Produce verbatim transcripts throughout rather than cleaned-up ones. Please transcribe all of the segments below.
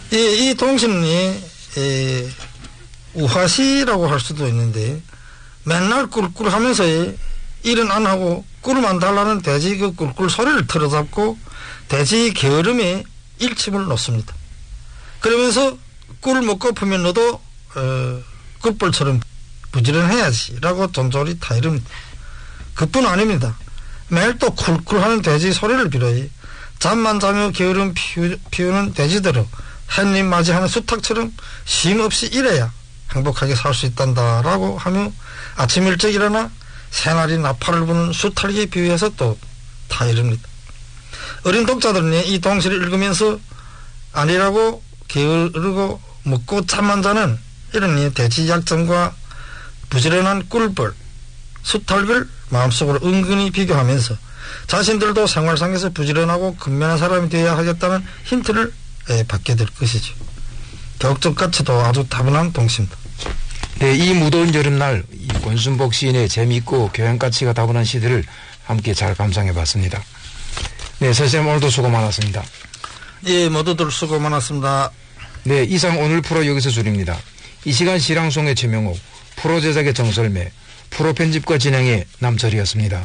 이, 이 동심이 에, 우화시라고 할 수도 있는데 맨날 꿀꿀 하면서 일은 안 하고 꿀만 달라는 돼지 그 꿀꿀 소리를 틀어잡고 돼지 게으름에 일침을 놓습니다. 그러면서 꿀 먹고프면 너도 어, 꿀벌처럼 부지런해야지 라고 존졸이 타이릅니다. 그뿐 아닙니다. 매일 또 쿨쿨하는 돼지 소리를 빌어야 잠만 자며 게으름 피우, 피우는 돼지들을 햇님 맞이하는 수탉처럼 쉼없이 일해야 행복하게 살 수 있단다 라고 하며 아침 일찍 일어나 새날이 나팔을 부는 수탉에 비유해서 또 타이릅니다. 어린 독자들은 이 동시를 읽으면서 아니라고 게으르고 먹고 잠만 자는 이런 돼지 약점과 부지런한 꿀벌, 수탉을 마음속으로 은근히 비교하면서 자신들도 생활상에서 부지런하고 근면한 사람이 되어야 하겠다는 힌트를 받게 될 것이죠. 격적 가치도 아주 타분한 동시입니다. 네, 이 무더운 여름날 이 권순복 시인의 재미있고 교양가치가 다분한 시들을 함께 잘 감상해봤습니다. 네, 선생님 오늘도 수고 많았습니다. 예, 모두들 수고 많았습니다. 네, 이상 오늘 프로 여기서 줄입니다. 이 시간 시랑송의 최명옥, 프로 제작의 정설매, 프로 편집과 진행의 남철이었습니다.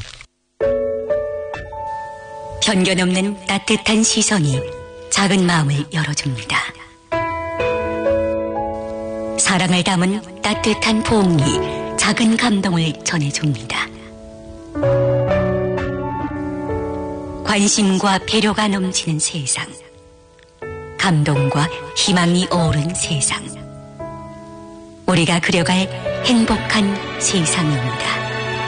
편견 없는 따뜻한 시선이 작은 마음을 열어줍니다. 사랑을 담은 따뜻한 포옹이 작은 감동을 전해줍니다. 관심과 배려가 넘치는 세상, 감동과 희망이 어우른 세상, 우리가 그려갈 행복한 세상입니다.